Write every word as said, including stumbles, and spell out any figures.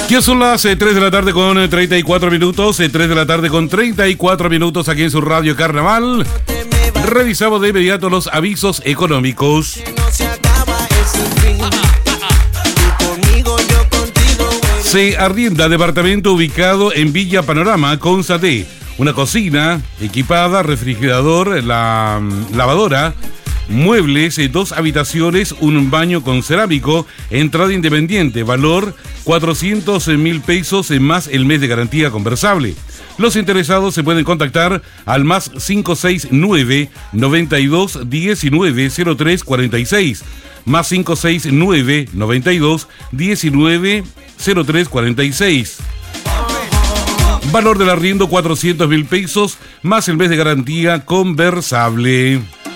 Ya son las eh, tres de la tarde con eh, treinta y cuatro minutos, eh, tres de la tarde con treinta y cuatro minutos aquí en su Radio Carnaval. Revisamos de inmediato los avisos económicos. Se arrienda departamento ubicado en Villa Panorama, Constate. Una cocina equipada, refrigerador, la lavadora, muebles, dos habitaciones, un baño con cerámico, entrada independiente, valor cuatrocientos mil pesos más el mes de garantía conversable. Los interesados se pueden contactar al más cinco seis nueve, noventa y dos, diecinueve, cero tres cuarenta y seis, más cinco seis nueve, noventa y dos, diecinueve, cero tres cuarenta y seis. Valor del arriendo cuatrocientos mil pesos más el mes de garantía conversable.